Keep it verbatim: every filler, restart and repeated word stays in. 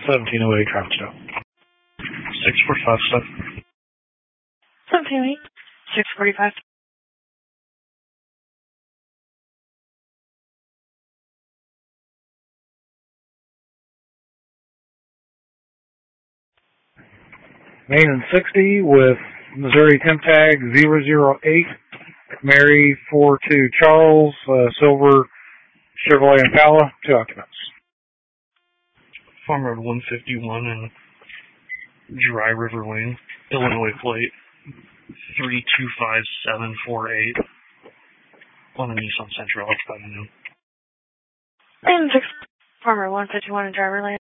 seventeen oh eight traffic stop. six forty-five stop. seventeen oh eight, six forty-five. Main and sixty with Missouri temp tag zero zero eight, Mary four two Charles, uh, silver Chevrolet Impala, two occupants. Farm Road one fifty-one and Dry River Lane, Illinois plate three two five seven four eight on a Nissan Sentra occupied now. And six, Farmer one fifty-one and Driver Lane.